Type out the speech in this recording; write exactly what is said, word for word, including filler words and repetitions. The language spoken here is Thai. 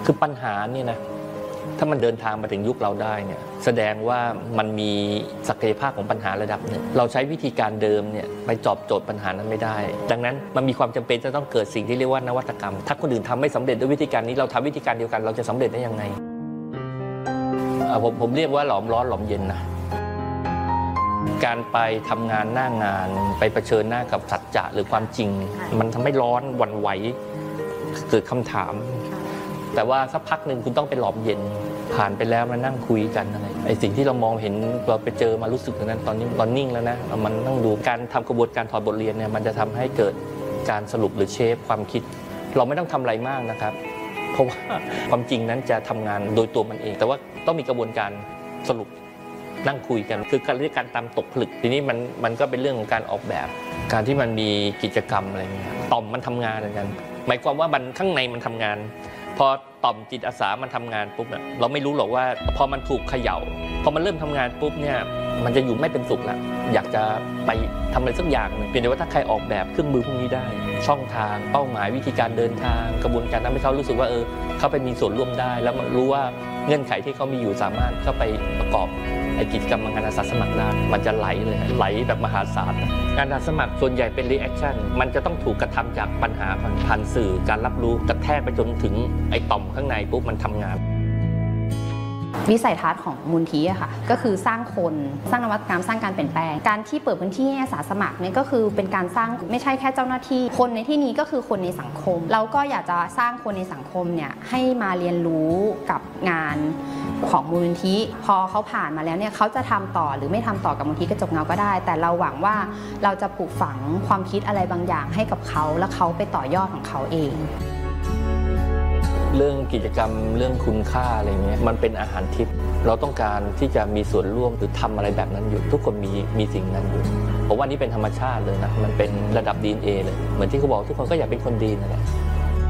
คือปัญหานี่นะถ้ามันเดินทางมาถึงยุคเราได้เนี่ยแสดงว่ามันมีศักยภาพของปัญหาระดับหนึ่งเราใช้วิธีการเดิมเนี่ยไปตอบโจทย์ปัญหานั้นไม่ได้ดังนั้นมันมีความจำเป็นจะต้องเกิดสิ่งที่เรียกว่านวัตกรรมถ้าคนอื่นทำไม่สำเร็จด้วยวิธีการนี้เราทำวิธีการเดียวกันเราจะสำเร็จได้ยังไงผมผมเรียกว่าหลอมร้อนหลอมเย็นนะการไปทำงานหน้างานไปเผชิญหน้ากับสัจจะหรือความจริงมันทำให้ร้อนหวั่นไหวเกิดคำถามแต่ว่าสักพักหนึ่งคุณต้องไปหลอมเย็นผ่านไปแล้วมานั่งคุยกันอะไรไอ้สิ่งที่เรามองเห็นเราไปเจอมารู้สึกอย่างนั้นตอนนี้ตอนนิ่งแล้วนะมันนั่งดูการทำกระบวนการถอดบทเรียนเนี่ยมันจะทำให้เกิดการสรุปหรือเชฟความคิดเราไม่ต้องทำอะไรมากนะครับเพราะว่าความจริงนั้นจะทำงานโดยตัวมันเองแต่ว่าต้องมีกระบวนการสรุปนั่งคุยกันคือการเรียกการตามตกผลึกทีนี้มันมันก็เป็นเรื่องของการออกแบบการที่มันมีกิจกรรมอะไรเงี้ยต่อมมันทำงานเหมือนกันหมายความว่ามันข้างในมันทำงานพอต่อมจิตอาสามันทำงานปุ๊บเนี่ยเราไม่รู้หรอกว่าพอมันถูกเขย่าพอมันเริ่มทำงานปุ๊บเนี่ยมันจะอยู่ไม่เป็นสุขละอยากจะไปทำอะไรสักอย่างนึงเพียงแต่ว่าถ้าใครออกแบบเครื่องมือพวกนี้ได้ช่องทางเป้าหมายวิธีการเดินทางกระบวนการทำให้เขารู้สึกว่าเออเขาไปมีส่วนร่วมได้แล้วมันรู้ว่าเงื่อนไขที่เขามีอยู่สามารถเข้าไปประกอบไอ้กิจกรรมงานอาสาสมัครได้มันจะไหลเลยไหลแบบมหาศาลงานอาสาสมัครส่วนใหญ่เป็นรีแอคชั่นมันจะต้องถูกกระทำจากปัญหาผ่านสื่อการรับรู้กระแทกไปจนถึงไอ้ต่อมข้างในปุ๊บมันทำงานวิสัยทัศน์ของมูลที่อะค่ะก็คือสร้างคนสร้างนวัตกรรมสร้างการเปลี่ยนแปลงการที่เปิดพื้นที่ให้อาสาสมัครเนี่ยก็คือเป็นการสร้างไม่ใช่แค่เจ้าหน้าที่คนในที่นี้ก็คือคนในสังคมเราก็อยากจะสร้างคนในสังคมเนี่ยให้มาเรียนรู้กับงานของมูลนิธิพอเขาผ่านมาแล้วเนี่ยเขาจะทำต่อหรือไม่ทำต่อกับมูลนิธิกระจกเงาก็ได้แต่เราหวังว่าเราจะปลูกฝังความคิดอะไรบางอย่างให้กับเขาแล้วเขาไปต่อยอดของเขาเองเรื่องกิจกรรมเรื่องคุณค่าอะไรเงี้ยมันเป็นอาหารทิพย์เราต้องการที่จะมีส่วนร่วมหรือทำอะไรแบบนั้นอยู่ทุกคนมีมีสิ่งนั้นอยู่ผมว่านี่เป็นธรรมชาติเลยนะมันเป็นระดับ ดี เอ็น เอ เลยเหมือนที่เขาบอกทุกคนก็อยากเป็นคนดีนั่นแหละ